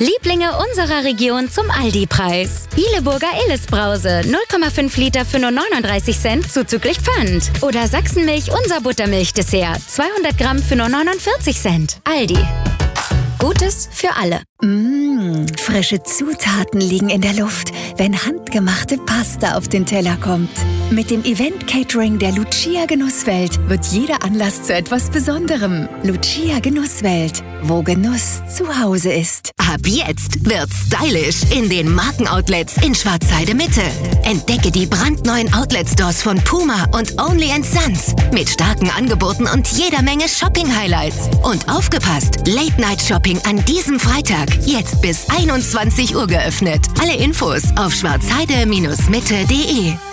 Lieblinge unserer Region zum Aldi-Preis. Ileburger Illes-Brause, 0,5 Liter für nur 39 Cent zuzüglich Pfand. Oder Sachsenmilch unser Buttermilch-Dessert, 200 Gramm für nur 49 Cent. Aldi. Gutes für alle. Frische Zutaten liegen in der Luft, wenn handgemachte Pasta auf den Teller kommt. Mit dem Event-Catering der Lucia Genusswelt wird jeder Anlass zu etwas Besonderem. Lucia Genusswelt, wo Genuss zu Hause ist. Ab jetzt wird's stylisch in den Markenoutlets in Schwarzheide Mitte. Entdecke die brandneuen Outlet-Stores von Puma und Only & Sons mit starken Angeboten und jeder Menge Shopping-Highlights. Und aufgepasst, Late-Night-Shopping an diesem Freitag, jetzt bis 21 Uhr geöffnet. Alle Infos auf schwarzheide-mitte.de.